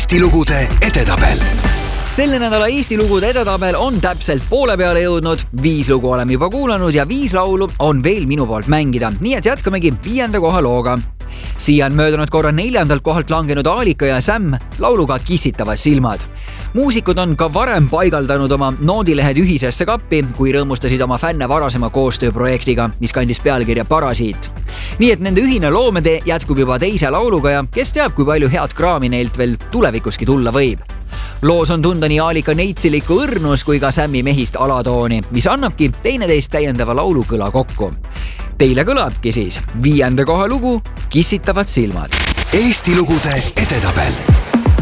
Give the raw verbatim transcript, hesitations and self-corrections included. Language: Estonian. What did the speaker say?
Eesti lugude edetabel. Selle nädala Eesti lugude edetabel on täpselt poole peale jõudnud. Viis lugu oleme juba kuulanud ja viis laulu on veel minu poolt mängida. Nii et jätkamegi viienda koha looga. Siia on möödunud korra neljandalt kohalt langenud Aalika ja Sam lauluga Kissitavad silmad. Muusikud on ka varem paigaldanud oma noodilehed ühisesse kappi, kui rõõmustasid oma fänne varasema koostööprojektiga, mis kandis pealkirja Parasiit. Nii et nende ühine loomede jätkub juba teise lauluga ja kes teab, kui palju head kraami neilt veel tulevikuski tulla võib. Loos on tunda nii Aalika neitsiliku õrnus kui ka Sammi mehist alatooni, mis annabki teineteist täiendava laulukõla kokku. Teile kõlabki siis viienda koha lugu Kissitavad silmad. Eesti lugude edetabel.